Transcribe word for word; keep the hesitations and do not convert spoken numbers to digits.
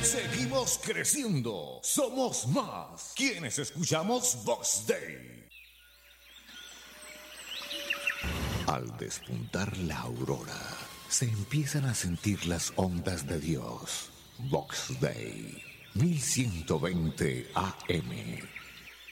Seguimos creciendo. Somos más quienes escuchamos Vox Day. Al despuntar la aurora, se empiezan a sentir las ondas de Dios. Vox Day, mil ciento veinte A M.